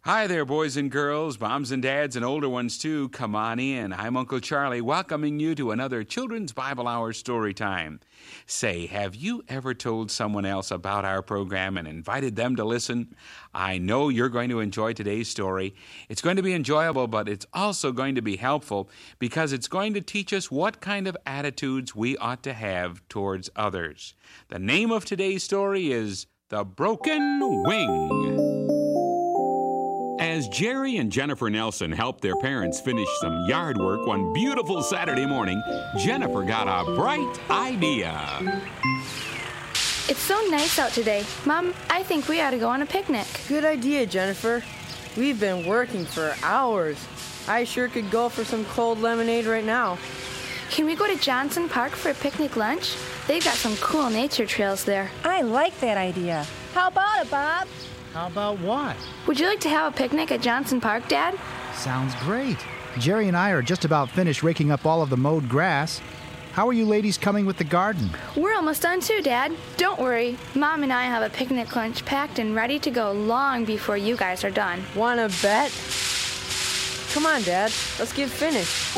Hi there, boys and girls, moms and dads, and older ones too. Come on in. I'm Uncle Charlie, welcoming you to another Children's Bible Hour story time. Say, have you ever told someone else about our program and invited them to listen? I know you're going to enjoy today's story. It's going to be enjoyable, but it's also going to be helpful because it's going to teach us what kind of attitudes we ought to have towards others. The name of today's story is The Broken Wing. As Jerry and Jennifer Nelson helped their parents finish some yard work one beautiful Saturday morning, Jennifer got a bright idea. It's so nice out today. Mom, I think we ought to go on a picnic. Good idea, Jennifer. We've been working for hours. I sure could go for some cold lemonade right now. Can we go to Johnson Park for a picnic lunch? They've got some cool nature trails there. I like that idea. How about it, Bob? How about what? Would you like to have a picnic at Johnson Park, Dad? Sounds great. Jerry and I are just about finished raking up all of the mowed grass. How are you ladies coming with the garden? We're almost done too, Dad. Don't worry. Mom and I have a picnic lunch packed and ready to go long before you guys are done. Wanna bet? Come on, Dad. Let's get finished.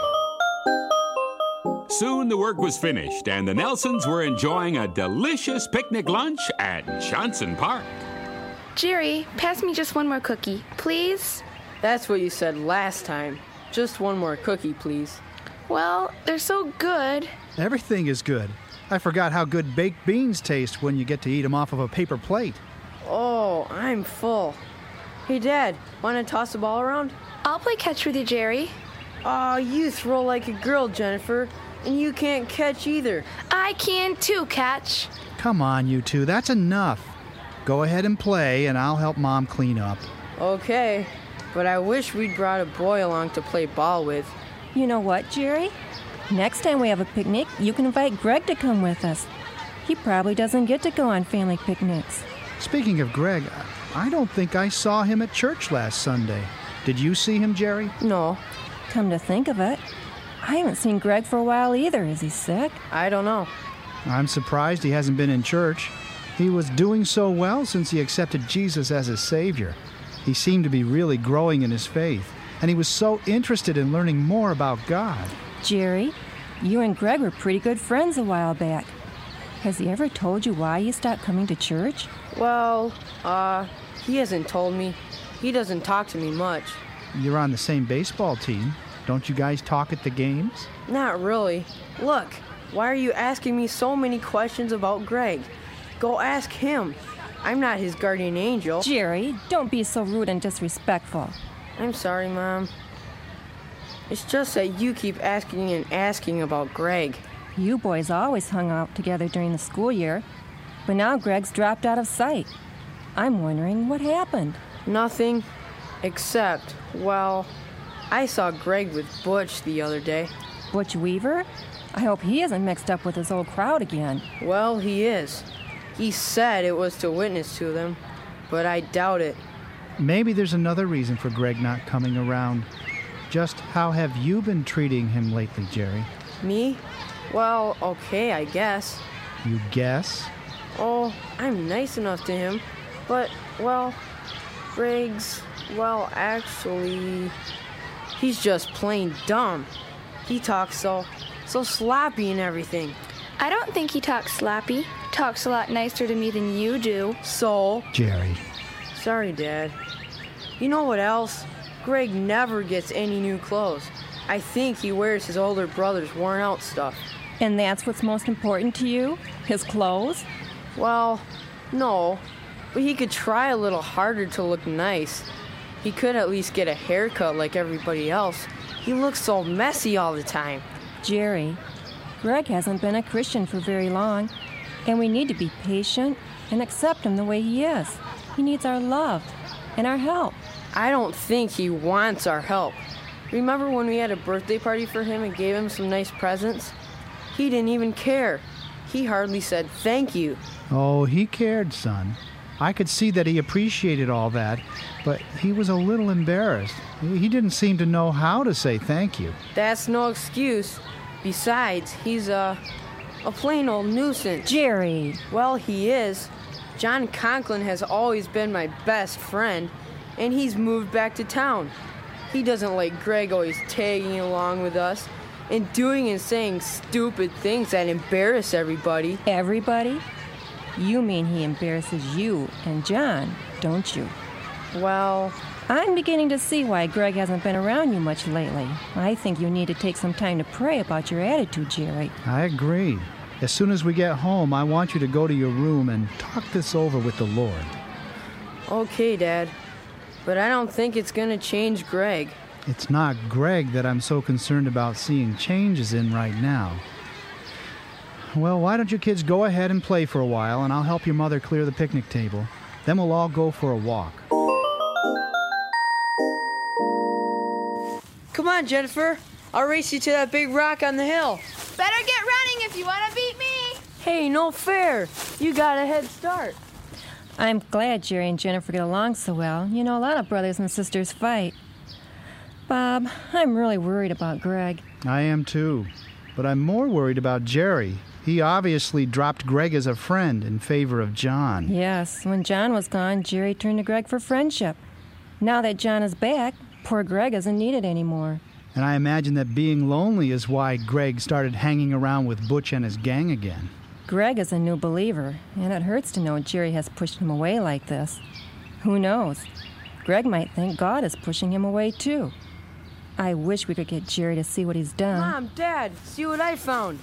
Soon the work was finished, and the Nelsons were enjoying a delicious picnic lunch at Johnson Park. Jerry, pass me just one more cookie, please. That's what you said last time. Just one more cookie, please. Well, they're so good. Everything is good. I forgot how good baked beans taste when you get to eat them off of a paper plate. Oh, I'm full. Hey, Dad, want to toss the ball around? I'll play catch with you, Jerry. Oh, you throw like a girl, Jennifer, and you can't catch either. I can too, Catch. Come on, you two, that's enough. Go ahead and play, and I'll help Mom clean up. Okay, but I wish we'd brought a boy along to play ball with. You know what, Jerry? Next time we have a picnic, you can invite Greg to come with us. He probably doesn't get to go on family picnics. Speaking of Greg, I don't think I saw him at church last Sunday. Did you see him, Jerry? No. Come to think of it, I haven't seen Greg for a while either. Is he sick? I don't know. I'm surprised he hasn't been in church. He was doing so well since he accepted Jesus as his Savior. He seemed to be really growing in his faith, and he was so interested in learning more about God. Jerry, you and Greg were pretty good friends a while back. Has he ever told you why he stopped coming to church? Well, he hasn't told me. He doesn't talk to me much. You're on the same baseball team. Don't you guys talk at the games? Not really. Look, why are you asking me so many questions about Greg? Go ask him. I'm not his guardian angel. Jerry, don't be so rude and disrespectful. I'm sorry, Mom. It's just that you keep asking and asking about Greg. You boys always hung out together during the school year, but now Greg's dropped out of sight. I'm wondering what happened. Nothing, except, well, I saw Greg with Butch the other day. Butch Weaver? I hope he isn't mixed up with his old crowd again. Well, he is. He said it was to witness to them, but I doubt it. Maybe there's another reason for Greg not coming around. Just how have you been treating him lately, Jerry? Me? Well, okay, I guess. You guess? Oh, I'm nice enough to him, but, well, Greg's, well, actually, he's just plain dumb. He talks so sloppy and everything. I don't think he talks sloppy. Talks a lot nicer to me than you do. So? Jerry. Sorry, Dad. You know what else? Greg never gets any new clothes. I think he wears his older brother's worn-out stuff. And that's what's most important to you? His clothes? Well, no. But he could try a little harder to look nice. He could at least get a haircut like everybody else. He looks so messy all the time. Jerry, Greg hasn't been a Christian for very long, and we need to be patient and accept him the way he is. He needs our love and our help. I don't think he wants our help. Remember when we had a birthday party for him and gave him some nice presents? He didn't even care. He hardly said thank you. Oh, he cared, son. I could see that he appreciated all that, but he was a little embarrassed. He didn't seem to know how to say thank you. That's no excuse. Besides, he's a plain old nuisance. Jerry! Well, he is. John Conklin has always been my best friend, and he's moved back to town. He doesn't like Greg always tagging along with us and doing and saying stupid things that embarrass everybody. Everybody? You mean he embarrasses you and John, don't you? Well, I'm beginning to see why Greg hasn't been around you much lately. I think you need to take some time to pray about your attitude, Jerry. I agree. As soon as we get home, I want you to go to your room and talk this over with the Lord. okay, Dad. But I don't think it's gonna change Greg. It's not Greg that I'm so concerned about seeing changes in right now. Well, why don't you kids go ahead and play for a while, and I'll help your mother clear the picnic table. Then we'll all go for a walk. Come on, Jennifer. I'll race you to that big rock on the hill. Better get running if you want to beat me. Hey, no fair. You got a head start. I'm glad Jerry and Jennifer get along so well. You know, a lot of brothers and sisters fight. Bob, I'm really worried about Greg. I am too. But I'm more worried about Jerry. He obviously dropped Greg as a friend in favor of John. Yes, when John was gone, Jerry turned to Greg for friendship. Now that John is back, poor Greg isn't needed anymore. And I imagine that being lonely is why Greg started hanging around with Butch and his gang again. Greg is a new believer, and it hurts to know Jerry has pushed him away like this. Who knows? Greg might think God is pushing him away, too. I wish we could get Jerry to see what he's done. Mom, Dad, see what I found.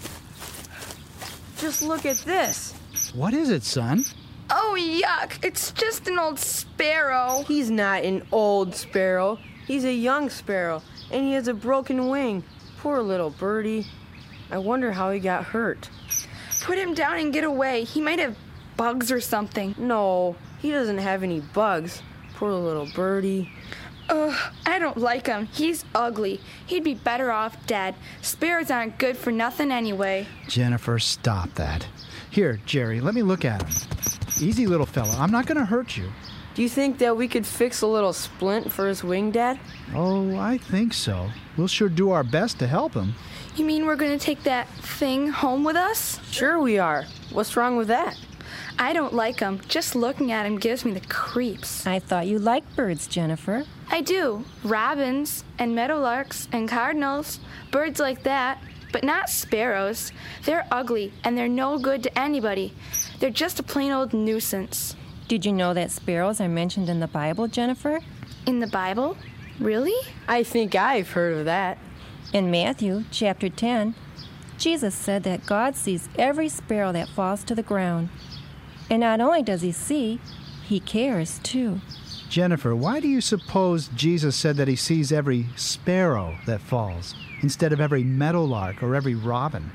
Just look at this. What is it, son? Oh, yuck. It's just an old sparrow. He's not an old sparrow. He's a young sparrow, and he has a broken wing. Poor little birdie. I wonder how he got hurt. Put him down and get away. He might have bugs or something. No, he doesn't have any bugs. Poor little birdie. Ugh, I don't like him. He's ugly. He'd be better off dead. Sparrows aren't good for nothing anyway. Jennifer, stop that. Here, Jerry, let me look at him. Easy, little fella. I'm not going to hurt you. Do you think that we could fix a little splint for his wing, Dad? Oh, I think so. We'll sure do our best to help him. You mean we're going to take that thing home with us? Sure we are. What's wrong with that? I don't like him. Just looking at him gives me the creeps. I thought you liked birds, Jennifer. I do. Robins and meadowlarks and cardinals, birds like that, but not sparrows. They're ugly and they're no good to anybody. They're just a plain old nuisance. Did you know that sparrows are mentioned in the Bible, Jennifer? In the Bible? Really? I think I've heard of that. In Matthew chapter 10, Jesus said that God sees every sparrow that falls to the ground. And not only does he see, he cares too. Jennifer, why do you suppose Jesus said that he sees every sparrow that falls instead of every meadowlark or every robin?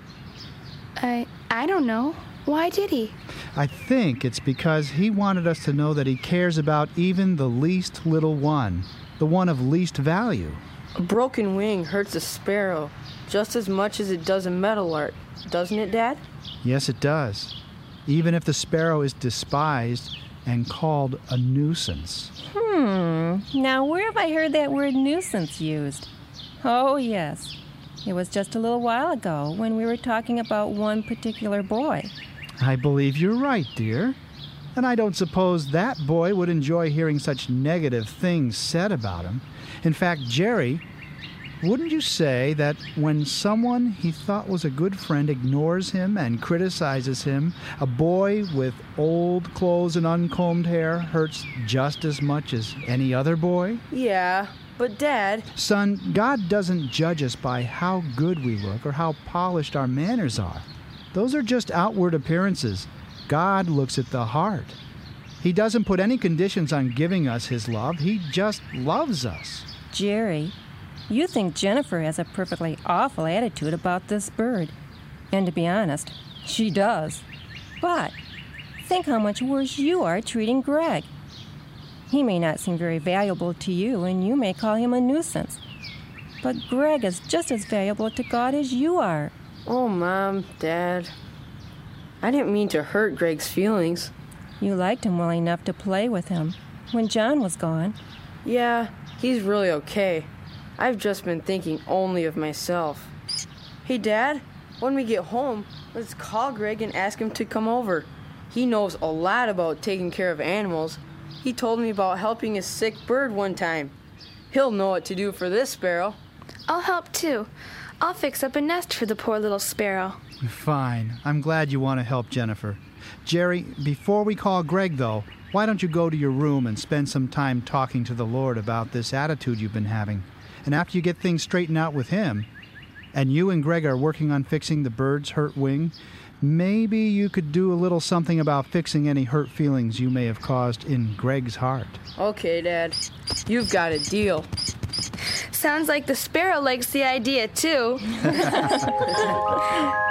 I don't know. Why did he? I think it's because he wanted us to know that he cares about even the least little one, the one of least value. A broken wing hurts a sparrow just as much as it does a meadowlark, doesn't it, Dad? Yes, it does. Even if the sparrow is despised and called a nuisance. Now where have I heard that word nuisance used? Oh, yes. It was just a little while ago when we were talking about one particular boy. I believe you're right, dear. And I don't suppose that boy would enjoy hearing such negative things said about him. In fact, Jerry, wouldn't you say that when someone he thought was a good friend ignores him and criticizes him, a boy with old clothes and uncombed hair hurts just as much as any other boy? Yeah, but Dad... Son, God doesn't judge us by how good we look or how polished our manners are. Those are just outward appearances. God looks at the heart. He doesn't put any conditions on giving us his love. He just loves us. Jerry, you think Jennifer has a perfectly awful attitude about this bird. And to be honest, she does. But think how much worse you are treating Greg. He may not seem very valuable to you, and you may call him a nuisance. But Greg is just as valuable to God as you are. Oh, Mom, Dad. I didn't mean to hurt Greg's feelings. You liked him well enough to play with him when John was gone. Yeah, he's really okay. I've just been thinking only of myself. Hey, Dad, when we get home, let's call Greg and ask him to come over. He knows a lot about taking care of animals. He told me about helping a sick bird one time. He'll know what to do for this sparrow. I'll help too. I'll fix up a nest for the poor little sparrow. Fine. I'm glad you want to help Jennifer. Jerry, before we call Greg, though, why don't you go to your room and spend some time talking to the Lord about this attitude you've been having? And after you get things straightened out with him, and you and Greg are working on fixing the bird's hurt wing, maybe you could do a little something about fixing any hurt feelings you may have caused in Greg's heart. Okay, Dad. You've got a deal. Sounds like the sparrow likes the idea, too.